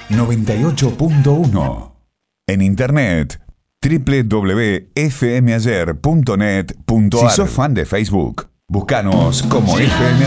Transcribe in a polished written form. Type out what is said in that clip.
98.1. En internet www.fmayer.net.ar. Si sos fan de Facebook, búscanos como FM